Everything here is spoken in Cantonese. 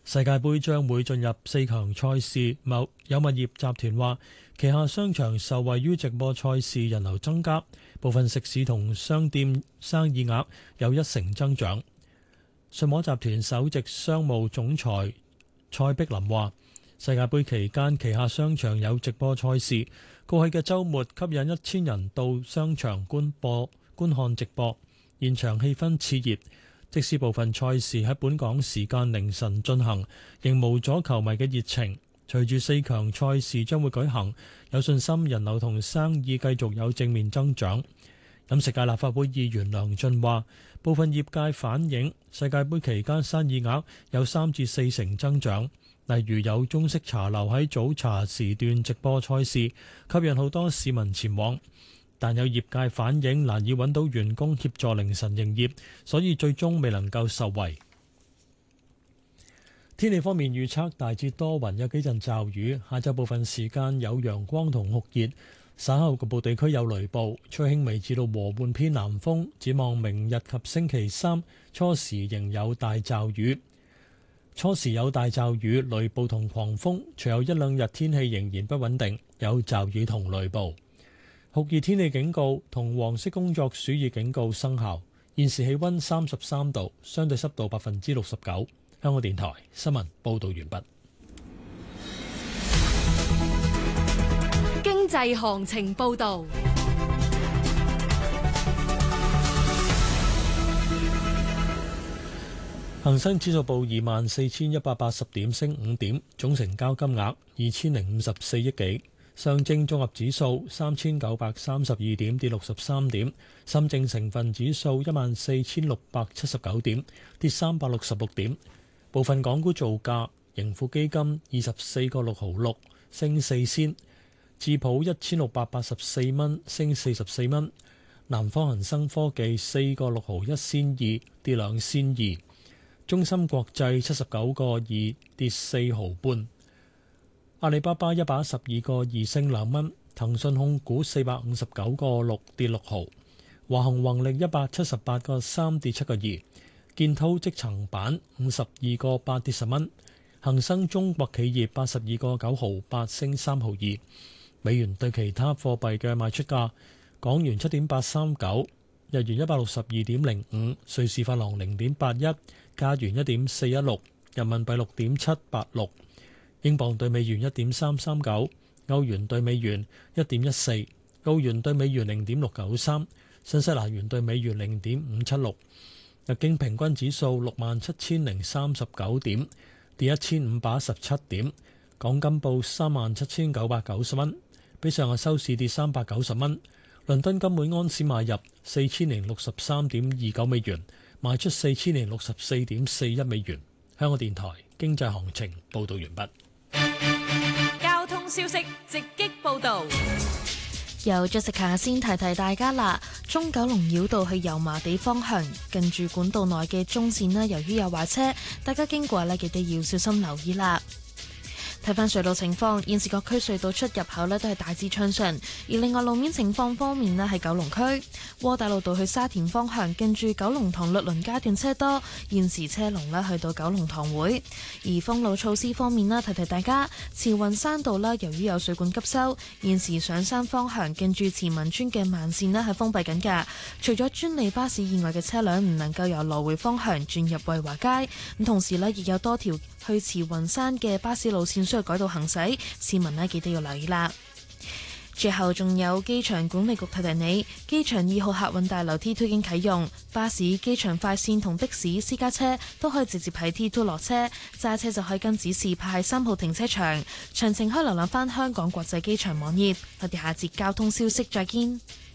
世界盃將會進入4強賽事，有物業集團話，旗下商場受惠於直播賽事人流增加，部分食肆同商店生意額有1成增長。信和集團首席商務總裁蔡碧林話，世界盃期間旗下商場有直播賽事，過去嘅週末吸引1000人到商場觀看直播，現場氣氛熾熱。即使部分賽事喺本港時間凌晨進行，仍無阻球迷嘅熱情。隨住4強賽事將會舉行，有信心人流同生意繼續有正面增長。飲食界立法會議員梁進話，部分業界反映世界盃期間生意額有3至4成增長，例如有中式茶樓喺早茶時段直播賽事，吸引好多市民前往。但有業界反映難以揾到員工協助凌晨營業，所以最終未能夠受惠。天氣方面預測大致多雲，有幾陣驟雨，下晝部分時間有陽光同酷熱，稍後局部地區有雷暴，吹輕微至到和緩偏南風。展望明日及星期三初時仍有大驟雨，雷暴同狂風，隨後1-2日天氣仍然不穩定，有驟雨同雷暴。酷熱天氣警告同黃色工作暑熱警告生效。現時氣溫33度，相對濕度69%。香港電台新聞報道完畢。 經濟行情報道。 恒生指數報24,180點，升5點，總成交金額2054億幾。上證綜合指數3932點，跌63點。深證成分指數14,679點，跌366點。部分港股造價：盈富基金24個6毫6，升4仙；智普1684蚊，升44蚊；南方恒生科技4個6毫1仙2，跌2仙2；中芯國際79個2，跌4毫半。阿里巴巴112個2，升2蚊，騰訊控股459個6，跌6毫，華虹宏力178個3，跌7個2，建滔積層板52個8，跌10蚊，恒生中國企業82個9毫8，升3毫2。美元對其他貨幣嘅賣出價：港元7.839，日元162.05，瑞士法郎0.81，加元1.416，人民幣6.786。英鎊對美元1.339，歐元對美元1.14，澳元對美元0.693，新西蘭元對美元0.576。日經平均指數67,039點，跌1517點。港金報37,990蚊，比上日收市跌390蚊。倫敦金每安士買入4063.29美元，賣出4064.41美元。香港電台經濟行情報道完畢。 交通消息直擊報道。 由 Jessica 先提提大家啦，中九龍繞道去油麻地方向，近住管道內嘅中線呢，由於有壞車，大家經過呢，記得要小心留意啦。睇返隧道情況，現時各區隧道出入口呢都係大致暢順。而另外路面情況方面呢，喺九龍區窩打老道去沙田方向，近住九龍塘律倫街段車多，現時車龍呢去到九龍塘會。而封路措施方面呢，提提大家，慈雲山道啦，由於有水管急修，現時上山方向近住慈文村嘅慢線呢係封閉緊㗎。除咗專利巴士以外嘅車輛唔能夠由來回方向轉入惠華街，咁同時呢亦有多條去慈雲山嘅巴士路線需要改道行駛，市民呢記得要留意啦。最後仲有機場管理局提提你，機場2號客運大樓 T2 已經啟用，巴士、機場快線同的士、私家車都可以直接喺 T2 落車，揸車就可以跟指示派喺3號停車場。詳情可以瀏覽返香港國際機場網頁。我哋下節交通消息再見。